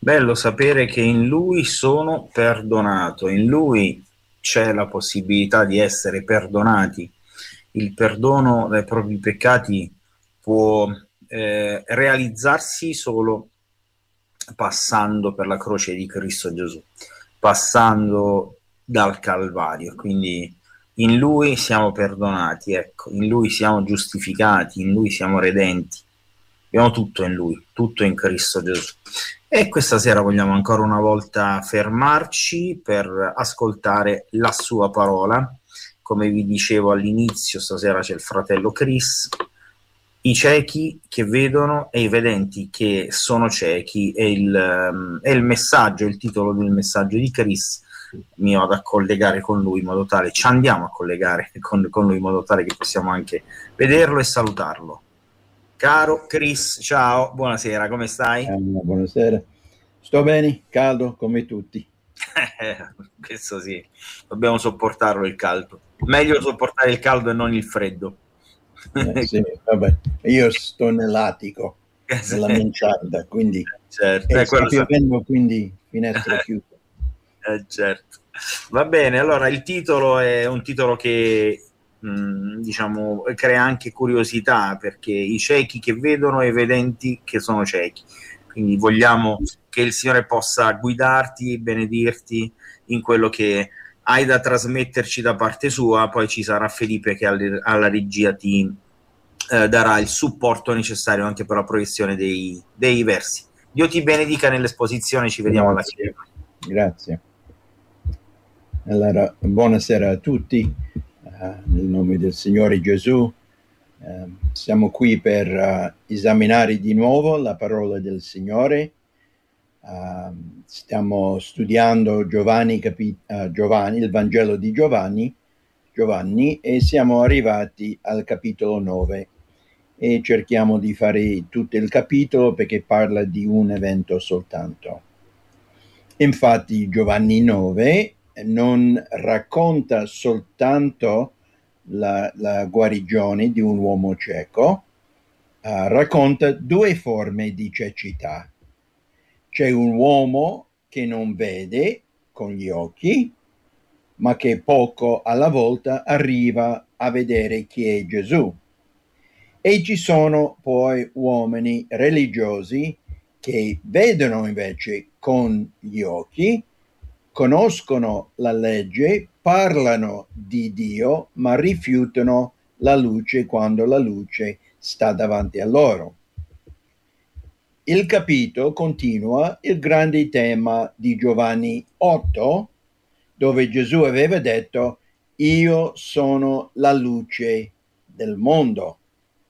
Bello sapere che in Lui sono perdonato, in Lui c'è la possibilità di essere perdonati. Il perdono dai propri peccati può realizzarsi solo passando per la croce di Cristo Gesù, passando dal Calvario. Quindi in Lui siamo perdonati, ecco, in Lui siamo giustificati, in Lui siamo redenti. Abbiamo tutto in Lui, tutto in Cristo Gesù. E questa sera vogliamo ancora una volta fermarci per ascoltare la sua parola. Come vi dicevo all'inizio, stasera c'è il fratello Chris. I ciechi che vedono e i vedenti che sono ciechi è il messaggio, il titolo del messaggio di Chris. Mi vado a collegare con lui in modo tale, ci andiamo a collegare con lui in modo tale che possiamo anche vederlo e salutarlo. Caro Chris, ciao, buonasera, come stai? Buonasera, sto bene, caldo come tutti. Questo sì, dobbiamo sopportarlo il caldo. Meglio sopportare il caldo e non il freddo. Sì, vabbè. Io sto nell'attico, nella mansarda, quindi certo, sta piovendo, quindi finestre chiuse. Certo. Va bene, allora il titolo è un titolo che diciamo crea anche curiosità, perché i ciechi che vedono e i vedenti che sono ciechi. Quindi vogliamo che il Signore possa guidarti e benedirti in quello che hai da trasmetterci da parte sua. Poi ci sarà Felipe che alla regia ti darà il supporto necessario anche per la proiezione dei versi. Dio ti benedica nell'esposizione, ci vediamo alla fine. Grazie. Allora, buonasera a tutti, nel nome del Signore Gesù. Siamo qui per esaminare di nuovo la parola del Signore. Stiamo studiando Giovanni, il Vangelo di Giovanni, e siamo arrivati al capitolo 9 e cerchiamo di fare tutto il capitolo perché parla di un evento soltanto. Infatti Giovanni 9 non racconta soltanto la guarigione di un uomo cieco, racconta due forme di cecità. C'è un uomo che non vede con gli occhi, ma che poco alla volta arriva a vedere chi è Gesù. E ci sono poi uomini religiosi che vedono invece con gli occhi, conoscono la legge, parlano di Dio, ma rifiutano la luce quando la luce sta davanti a loro. Il capitolo continua il grande tema di Giovanni 8, dove Gesù aveva detto: io sono la luce del mondo.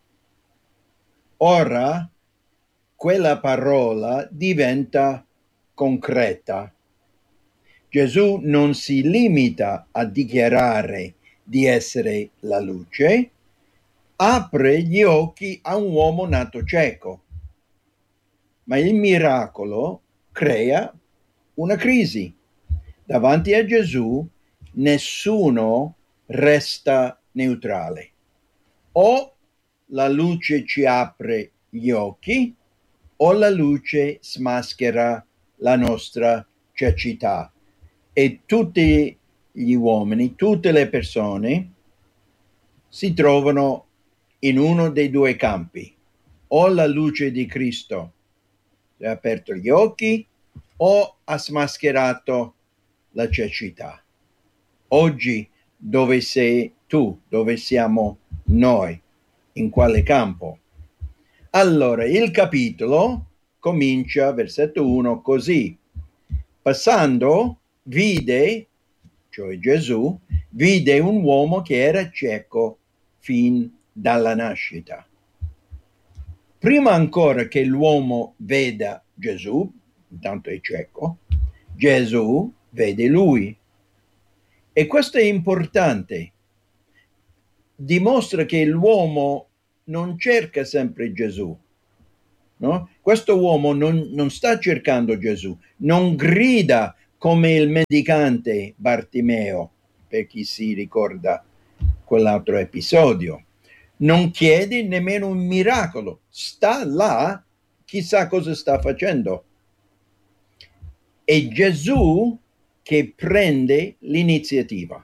Ora quella parola diventa concreta. Gesù non si limita a dichiarare di essere la luce, apre gli occhi a un uomo nato cieco. Ma il miracolo crea una crisi. Davanti a Gesù nessuno resta neutrale. O la luce ci apre gli occhi, o la luce smaschera la nostra cecità. E tutti gli uomini, tutte le persone si trovano in uno dei due campi. O la luce di Cristo ha aperto gli occhi, o ha smascherato la cecità. Oggi dove sei tu? Dove siamo noi? In quale campo? Allora, il capitolo comincia, versetto 1, così. Passando, vide, cioè Gesù, vide un uomo che era cieco fin dalla nascita. Prima ancora che l'uomo veda Gesù, intanto è cieco, Gesù vede lui. E questo è importante. Dimostra che l'uomo non cerca sempre Gesù. No? Questo uomo non sta cercando Gesù, non grida come il mendicante Bartimeo, per chi si ricorda quell'altro episodio. Non chiede nemmeno un miracolo, sta là, chissà cosa sta facendo. È Gesù che prende l'iniziativa.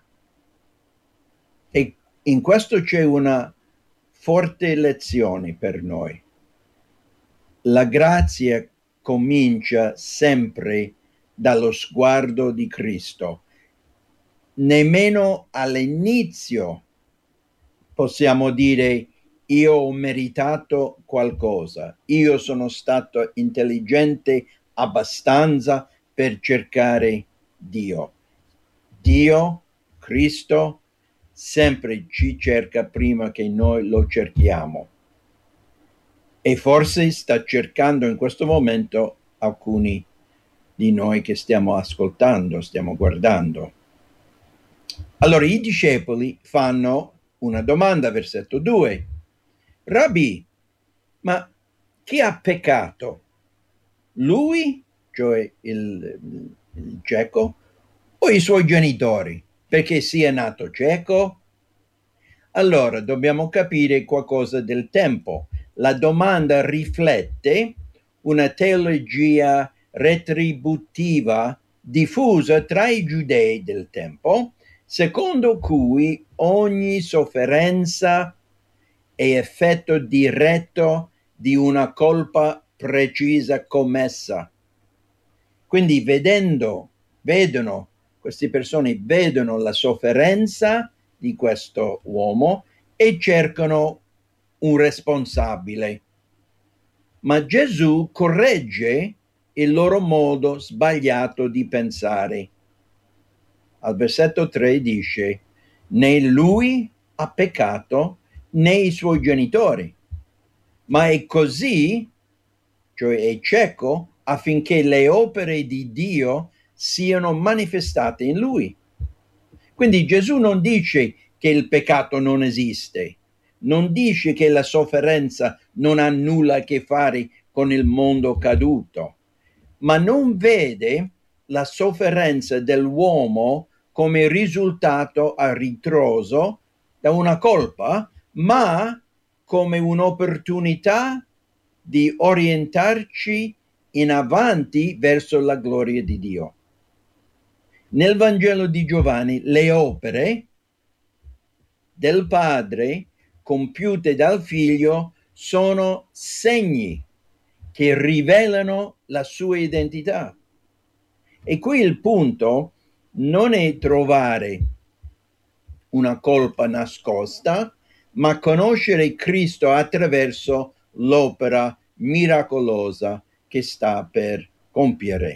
E in questo c'è una forte lezione per noi. La grazia comincia sempre dallo sguardo di Cristo. Nemmeno all'inizio possiamo dire io ho meritato qualcosa, io sono stato intelligente abbastanza per cercare Dio. Dio, Cristo, sempre ci cerca prima che noi lo cerchiamo. E forse sta cercando in questo momento alcuni di noi che stiamo ascoltando, stiamo guardando. Allora i discepoli fanno una domanda, versetto 2. Rabbi, ma chi ha peccato? Lui, cioè il cieco, o i suoi genitori, perché sia nato cieco? Allora dobbiamo capire qualcosa del tempo. La domanda riflette una teologia retributiva diffusa tra i giudei del tempo, secondo cui ogni sofferenza è effetto diretto di una colpa precisa commessa. Quindi queste persone vedono la sofferenza di questo uomo e cercano un responsabile. Ma Gesù corregge il loro modo sbagliato di pensare. Al versetto 3 dice: né lui ha peccato né i suoi genitori, ma è così, cioè è cieco, affinché le opere di Dio siano manifestate in lui. Quindi Gesù non dice che il peccato non esiste, non dice che la sofferenza non ha nulla a che fare con il mondo caduto, ma non vede la sofferenza dell'uomo come risultato a ritroso da una colpa, ma come un'opportunità di orientarci in avanti verso la gloria di Dio. Nel Vangelo di Giovanni le opere del Padre compiute dal Figlio sono segni che rivelano la sua identità. E qui il punto non è trovare una colpa nascosta, ma conoscere Cristo attraverso l'opera miracolosa che sta per compiere.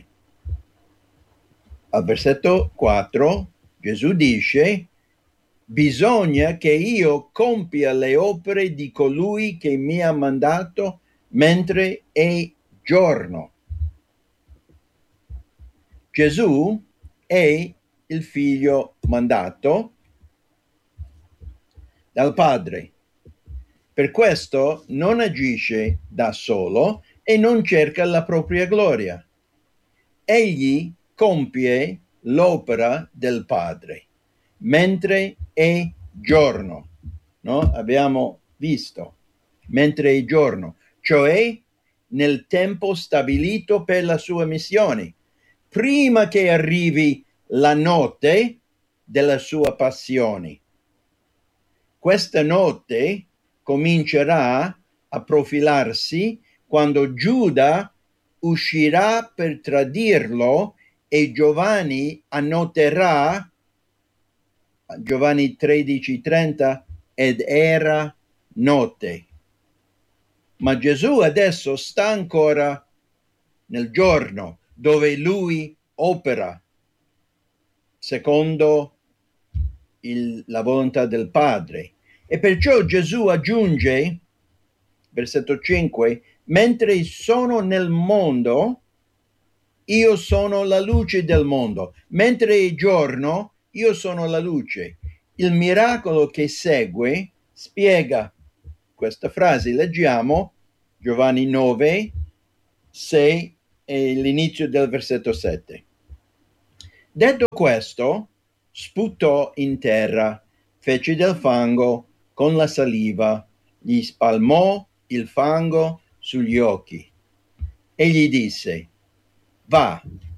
Al versetto 4 Gesù dice: bisogna che io compia le opere di colui che mi ha mandato mentre è giorno. Gesù è il figlio mandato dal Padre. Per questo non agisce da solo e non cerca la propria gloria. Egli compie l'opera del Padre mentre è giorno, no? Abbiamo visto, mentre è giorno, cioè nel tempo stabilito per la sua missione, prima che arrivi la notte della sua passione. Questa notte comincerà a profilarsi quando Giuda uscirà per tradirlo e Giovanni annoterà, Giovanni 13:30, ed era notte. Ma Gesù adesso sta ancora nel giorno dove lui opera secondo la volontà del Padre. E perciò Gesù aggiunge, versetto 5, mentre sono nel mondo, io sono la luce del mondo. Mentre è giorno, io sono la luce. Il miracolo che segue spiega questa frase. Leggiamo Giovanni 9, 6 e l'inizio del versetto 7. Detto questo, sputò in terra, fece del fango con la saliva, gli spalmò il fango sugli occhi e gli disse: va,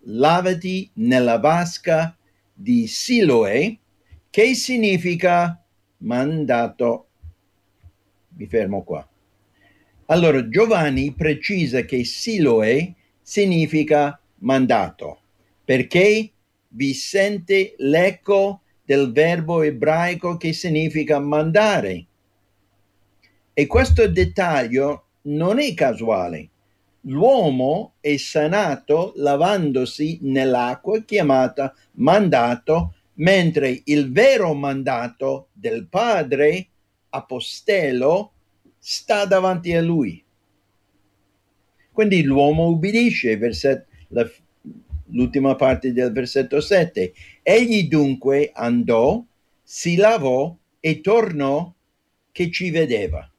lavati nella vasca di Siloe, che significa mandato. Mi fermo qua. Allora, Giovanni precisa che Siloe significa mandato, perché vi sente l'eco del verbo ebraico che significa mandare. E questo dettaglio non è casuale. L'uomo è sanato lavandosi nell'acqua chiamata mandato, mentre il vero mandato del Padre, apostelo, sta davanti a lui. Quindi l'uomo ubbidisce, l'ultima parte del versetto 7. Egli dunque andò, si lavò e tornò che ci vedeva.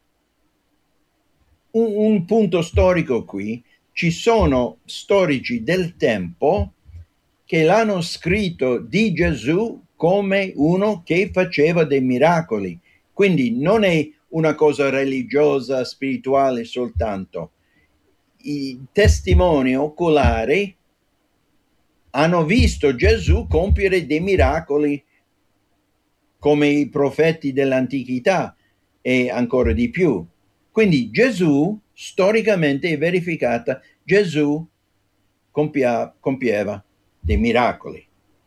Un punto storico qui: ci sono storici del tempo che l'hanno scritto di Gesù come uno che faceva dei miracoli, quindi non è una cosa religiosa, spirituale soltanto. I testimoni oculari hanno visto Gesù compiere dei miracoli come i profeti dell'antichità e ancora di più. Quindi Gesù, storicamente è verificata, Gesù compieva dei miracoli.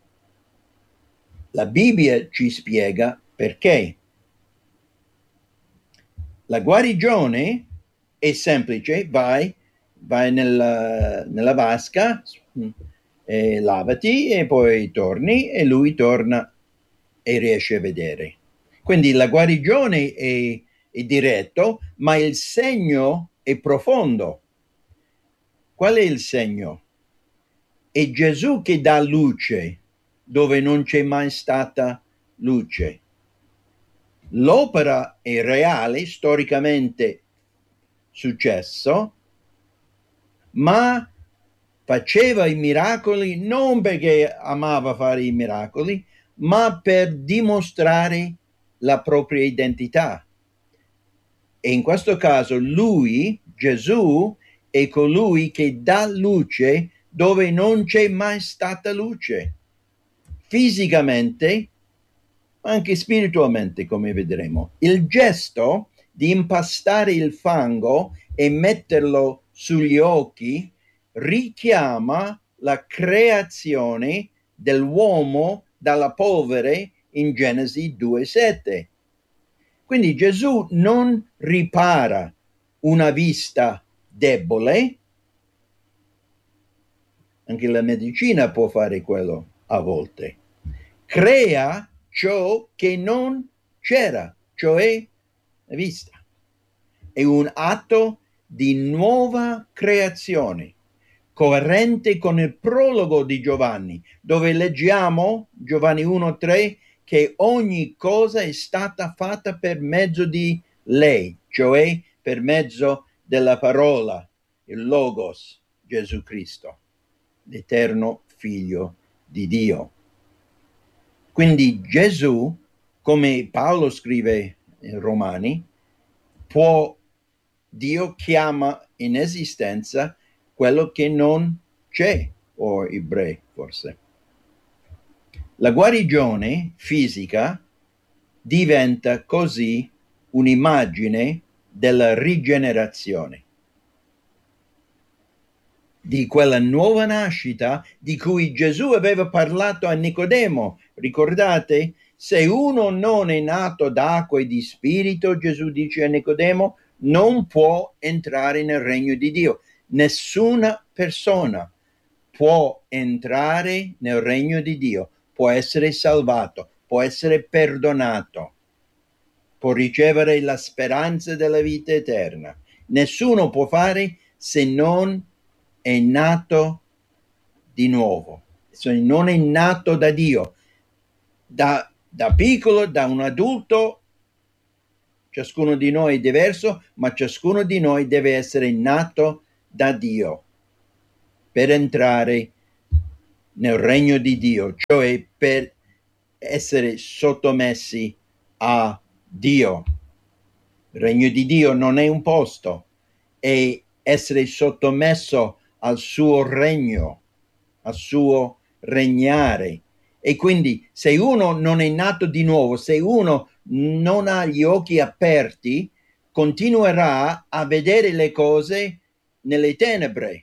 La Bibbia ci spiega perché. La guarigione è semplice: vai nella vasca, lavati e poi torni, e lui torna e riesce a vedere. Quindi la guarigione è diretto, ma il segno è profondo. Qual è il segno? È Gesù che dà luce dove non c'è mai stata luce. L'opera è reale, storicamente successo, ma faceva i miracoli non perché amava fare i miracoli, ma per dimostrare la propria identità. E in questo caso lui, Gesù, è colui che dà luce dove non c'è mai stata luce, fisicamente, ma anche spiritualmente, come vedremo. Il gesto di impastare il fango e metterlo sugli occhi richiama la creazione dell'uomo dalla polvere in Genesi 2:7. Quindi Gesù non ripara una vista debole. Anche la medicina può fare quello a volte. Crea ciò che non c'era, cioè la vista. È un atto di nuova creazione, coerente con il prologo di Giovanni, dove leggiamo, Giovanni 1:3, che ogni cosa è stata fatta per mezzo di lei, cioè per mezzo della parola, il Logos, Gesù Cristo, l'eterno Figlio di Dio. Quindi Gesù, come Paolo scrive in Romani, Dio chiama in esistenza quello che non c'è, o ebrei forse. La guarigione fisica diventa così un'immagine della rigenerazione, di quella nuova nascita di cui Gesù aveva parlato a Nicodemo. Ricordate? Se uno non è nato d'acqua e di spirito, Gesù dice a Nicodemo, non può entrare nel regno di Dio. Nessuna persona può entrare nel regno di Dio, può essere salvato, può essere perdonato, può ricevere la speranza della vita eterna. Nessuno può fare se non è nato di nuovo, se non è nato da Dio. Da piccolo, da un adulto, ciascuno di noi è diverso, ma ciascuno di noi deve essere nato da Dio per entrare nel regno di Dio, cioè per essere sottomessi a Dio. Il regno di Dio non è un posto, è essere sottomesso al suo regno, al suo regnare. E quindi se uno non è nato di nuovo, se uno non ha gli occhi aperti, continuerà a vedere le cose nelle tenebre.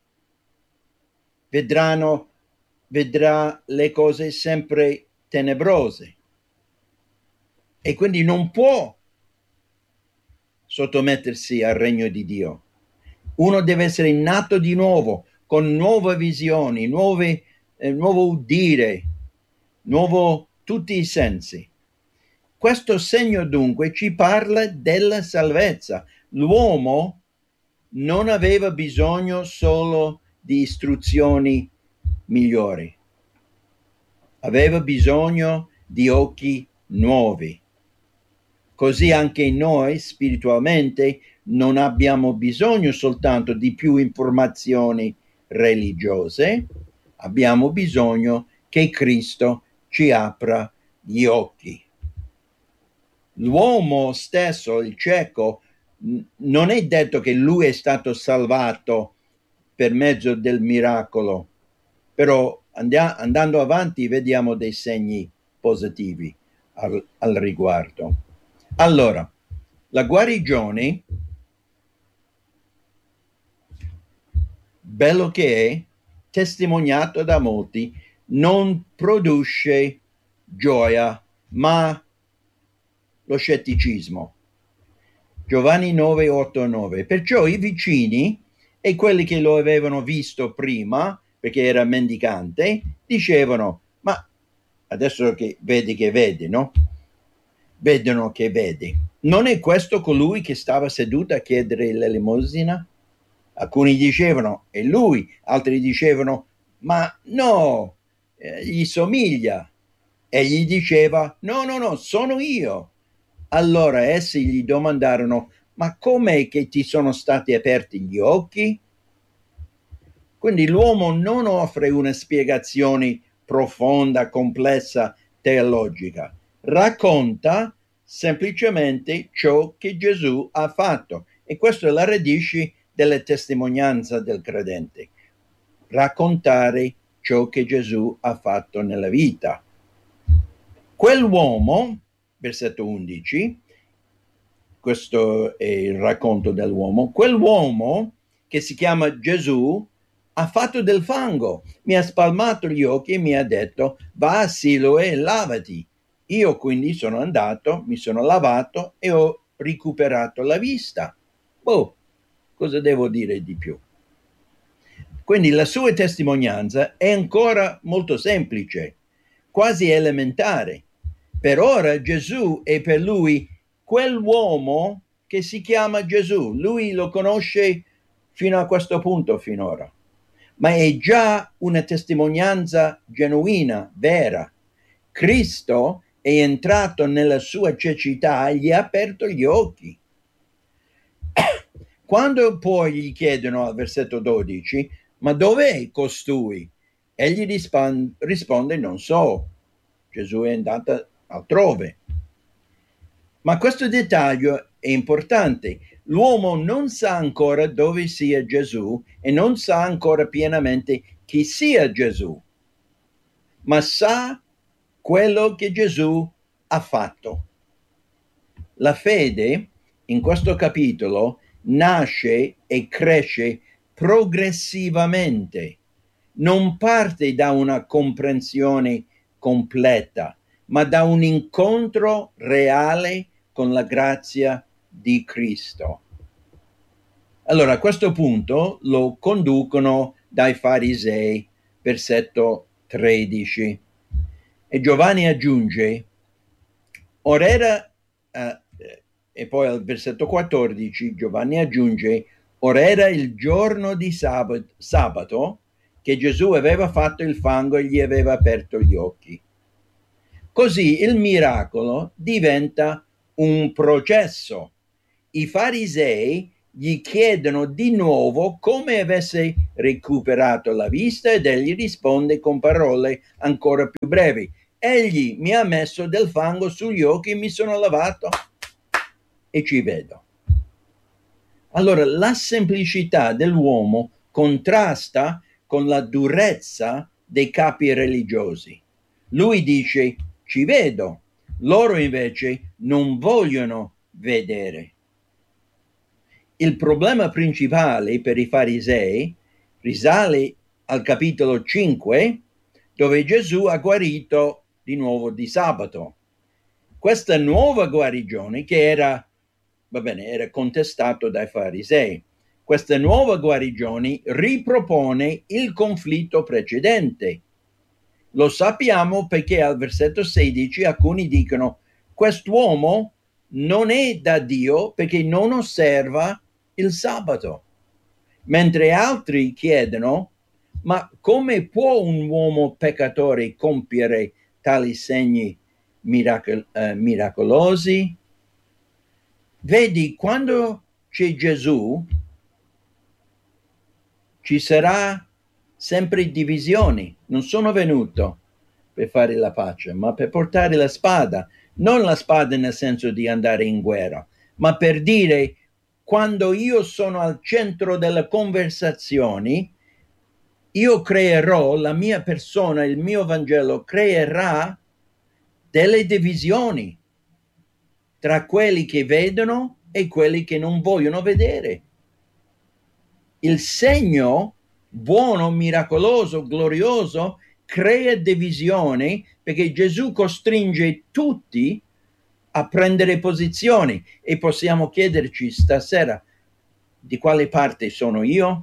Vedrà le cose sempre tenebrose. E quindi non può sottomettersi al regno di Dio. Uno deve essere nato di nuovo, con nuove visioni, nuovo udire, nuovo tutti i sensi. Questo segno dunque ci parla della salvezza. L'uomo non aveva bisogno solo di istruzioni migliori, aveva bisogno di occhi nuovi. Così anche noi spiritualmente non abbiamo bisogno soltanto di più informazioni religiose, abbiamo bisogno che Cristo ci apra gli occhi. L'uomo stesso, il cieco, non è detto che lui è stato salvato per mezzo del miracolo, però andando avanti vediamo dei segni positivi al riguardo. Allora, la guarigione, bello che è, testimoniato da molti, non produce gioia, ma lo scetticismo. Giovanni 9, 8, 9. Perciò i vicini e quelli che lo avevano visto prima, perché era mendicante, dicevano, ma adesso che vede, no? Vedono che vede. Non è questo colui che stava seduto a chiedere l'elemosina? Alcuni dicevano, è lui, altri dicevano, ma no, gli somiglia. Egli diceva, no, sono io. Allora essi gli domandarono, ma com'è che ti sono stati aperti gli occhi? Quindi l'uomo non offre una spiegazione profonda, complessa, teologica. Racconta semplicemente ciò che Gesù ha fatto. E questa è la radice della testimonianza del credente. Raccontare ciò che Gesù ha fatto nella vita. Quell'uomo, versetto 11, questo è il racconto dell'uomo, quell'uomo che si chiama Gesù ha fatto del fango, mi ha spalmato gli occhi e mi ha detto va a Siloe e lavati. Io quindi sono andato, mi sono lavato e ho recuperato la vista. Boh, cosa devo dire di più? Quindi la sua testimonianza è ancora molto semplice, quasi elementare. Per ora Gesù è per lui quell'uomo che si chiama Gesù. Lui lo conosce fino a questo punto finora, ma è già una testimonianza genuina, vera. Cristo è entrato nella sua cecità e gli ha aperto gli occhi. Quando poi gli chiedono al versetto 12, ma dov'è costui? Egli risponde, non so. Gesù è andato altrove. Ma questo dettaglio è importante. L'uomo non sa ancora dove sia Gesù e non sa ancora pienamente chi sia Gesù, ma sa quello che Gesù ha fatto. La fede in questo capitolo nasce e cresce progressivamente, non parte da una comprensione completa, ma da un incontro reale con la grazia di Cristo. Allora, a questo punto lo conducono dai farisei, versetto 13. E Giovanni aggiunge, ora era, e poi al versetto 14 Giovanni aggiunge, ora era il giorno di sabato che Gesù aveva fatto il fango e gli aveva aperto gli occhi. Così il miracolo diventa un processo. I farisei gli chiedono di nuovo come avesse recuperato la vista ed egli risponde con parole ancora più brevi. Egli mi ha messo del fango sugli occhi e mi sono lavato e ci vedo. Allora la semplicità dell'uomo contrasta con la durezza dei capi religiosi. Lui dice: ci vedo, loro invece non vogliono vedere. Il problema principale per i farisei risale al capitolo 5, dove Gesù ha guarito di nuovo di sabato. Questa nuova guarigione che era contestato dai farisei. Questa nuova guarigione ripropone il conflitto precedente. Lo sappiamo perché al versetto 16 alcuni dicono: quest'uomo non è da Dio perché non osserva il sabato, mentre altri chiedono: ma come può un uomo peccatore compiere tali segni miracolosi? Vedi, quando c'è Gesù ci sarà sempre divisioni. Non sono venuto per fare la pace, ma per portare la spada. Non la spada nel senso di andare in guerra, ma per dire: quando io sono al centro delle conversazioni, io creerò, la mia persona, il mio Vangelo creerà delle divisioni tra quelli che vedono e quelli che non vogliono vedere. Il segno buono, miracoloso, glorioso crea divisioni perché Gesù costringe tutti a prendere posizioni, e possiamo chiederci stasera: di quale parte sono io?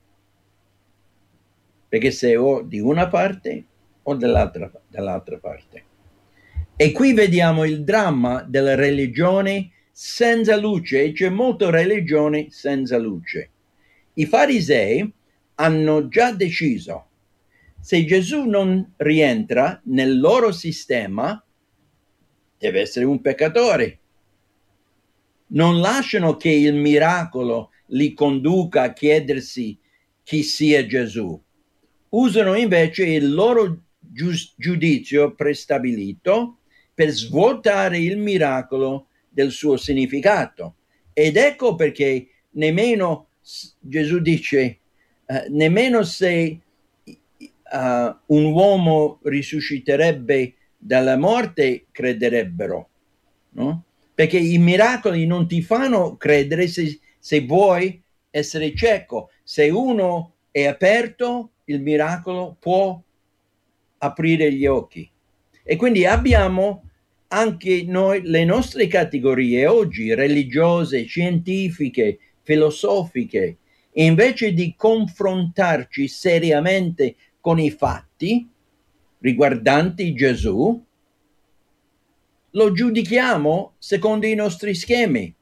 Perché se o di una parte o dall'altra parte. E qui vediamo il dramma della religione senza luce, e c'è molta religione senza luce. I farisei hanno già deciso: se Gesù non rientra nel loro sistema, deve essere un peccatore. Non lasciano che il miracolo li conduca a chiedersi chi sia Gesù. Usano invece il loro giudizio prestabilito per svuotare il miracolo del suo significato. Ed ecco perché nemmeno Gesù dice: nemmeno se un uomo risusciterebbe dalla morte crederebbero, no? Perché i miracoli non ti fanno credere se vuoi essere cieco. Se uno è aperto, il miracolo può aprire gli occhi. E quindi abbiamo anche noi le nostre categorie oggi, religiose, scientifiche, filosofiche. E invece di confrontarci seriamente con i fatti riguardanti Gesù, lo giudichiamo secondo i nostri schemi.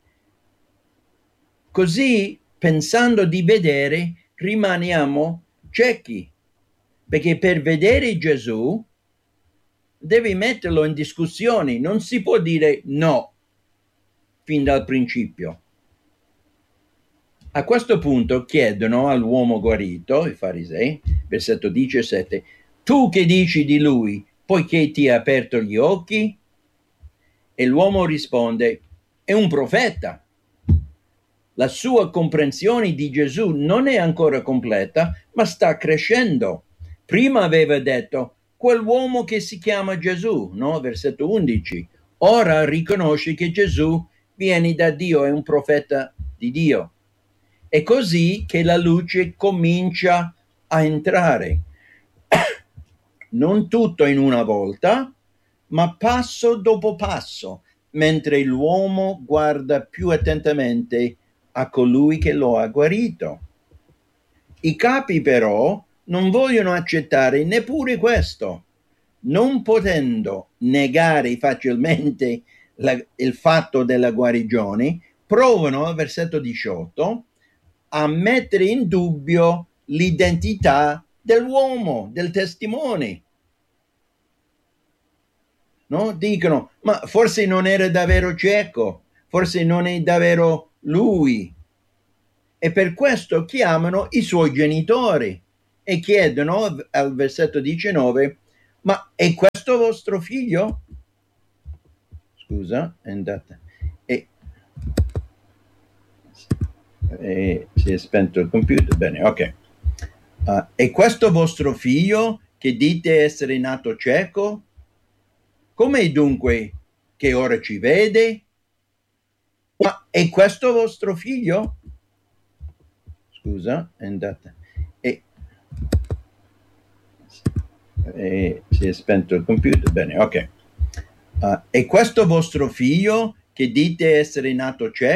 Così, pensando di vedere, rimaniamo ciechi, perché per vedere Gesù devi metterlo in discussione, non si può dire no fin dal principio. A questo punto chiedono all'uomo guarito, i farisei, versetto 17: tu che dici di lui, poiché ti ha aperto gli occhi? E l'uomo risponde: è un profeta. La sua comprensione di Gesù non è ancora completa, ma sta crescendo. Prima aveva detto: quell'uomo che si chiama Gesù, no? Versetto 11. Ora riconosce che Gesù viene da Dio, è un profeta di Dio. È così che la luce comincia a entrare. Non tutto in una volta, ma passo dopo passo, mentre l'uomo guarda più attentamente a colui che lo ha guarito. I capi però non vogliono accettare neppure questo, non potendo negare facilmente il fatto della guarigione, provano, al versetto 18, a mettere in dubbio l'identità dell'uomo, del testimone. No? Dicono: ma forse non era davvero cieco, forse non è davvero lui. E per questo chiamano i suoi genitori e chiedono al versetto 19: ma è questo vostro figlio? Scusa, è andata. Si è spento il computer. Bene, ok. È questo vostro figlio che dite essere nato cieco? Com'è dunque che ora ci vede? Ma è questo vostro figlio? Scusa, è andata. Si è spento il computer. Bene, ok. È questo vostro figlio che dite essere nato cieco?